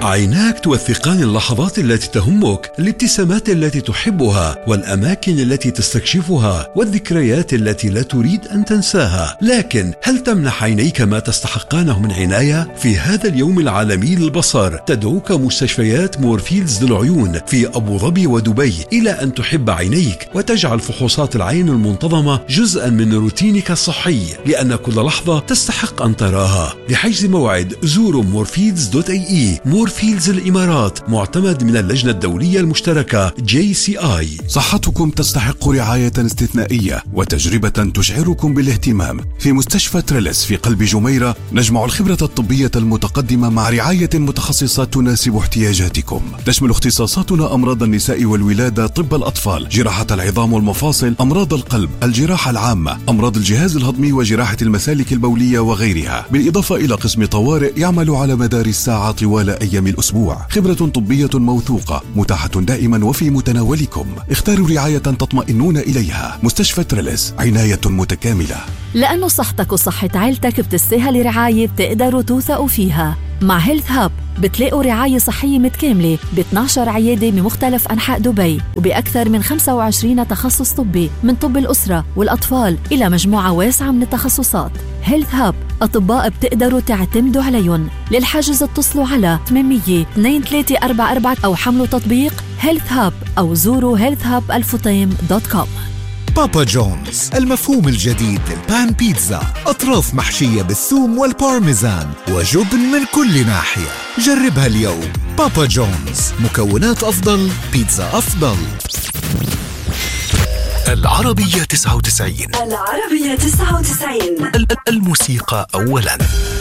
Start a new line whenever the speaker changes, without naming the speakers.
عيناك توثقان اللحظات التي تهمك، الابتسامات التي تحبها، والأماكن التي تستكشفها، والذكريات التي لا تريد أن تنساها. لكن هل تمنح عينيك ما تستحقانه من عناية؟ في هذا اليوم العالمي للبصر تدعوك مستشفيات مورفيلز للعيون في أبو ظبي ودبي إلى أن تحب عينيك وتجعل فحوصات العين المنتظمة جزءا من روتينك الصحي، لأن كل لحظة تستحق أن تراها. لحجز موعد زوروا morfields.ae. مورفيلز الإمارات، معتمد من اللجنة الدولية المشتركة JCI.
صحتكم تستحق رعاية استثنائية وتجربة تشعركم بالاهتمام. في مستشفى تريلس في قلب جميرة نجمع الخبرة الطبية المتقدمة مع رعاية متخصصة تناسب احتياجاتكم. تشمل اختصاصاتنا أمراض النساء والولادة، طب الأطفال، جراحة العظام والمفاصل، أمراض القلب، الجراحة العامة، أمراض الجهاز الهضمي وجراحة المسالك البولية وغيرها، بالإضافة إلى قسم طوارئ يعمل على مدار الساعة طوال أيام الأسبوع. خبرة طبية موثوقة متاحة دائما وفي متناولكم. اختاروا رعاية تطمئنون إليها. مستشفى تريلس، عناية متكاملة.
لأنه صحتك وصحة عائلتك بتستاهل رعاية بتقدروا توثقوا فيها. مع هيلث هاب بتلاقوا رعاية صحية متكاملة ب 12 عيادة بمختلف أنحاء دبي، وبأكثر من 25 تخصص طبي، من طب الأسرة والأطفال إلى مجموعة واسعة من التخصصات. هيلث هاب أطباء بتقدروا تعتمدوا عليهم. للحجز اتصلوا على 800-2344 أو حملوا تطبيق هيلث هاب أو زوروا healthhubالفطيم.com.
بابا جونز، المفهوم الجديد للبان بيتزا، أطراف محشية بالثوم والبارميزان وجبن من كل ناحية. جربها اليوم. بابا جونز، مكونات أفضل، بيتزا أفضل.
العربية 99.
العربية 99.
الموسيقى أولاً.